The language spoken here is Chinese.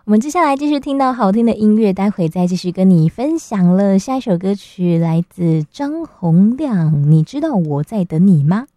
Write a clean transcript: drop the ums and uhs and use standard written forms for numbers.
我们接下来继续听到好听的音乐，待会再继续跟你分享了。下一首歌曲来自张洪量，你知道我在等你吗？